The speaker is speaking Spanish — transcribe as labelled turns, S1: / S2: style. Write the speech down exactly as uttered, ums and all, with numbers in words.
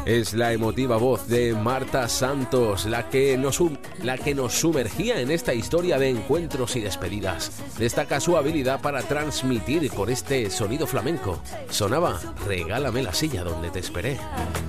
S1: Es la emotiva voz de Marta Santos la que, nos, la que nos sumergía en esta historia de encuentros y despedidas. Destaca su habilidad para transmitir con este sonido flamenco. Sonaba Regálame la silla donde te esperé.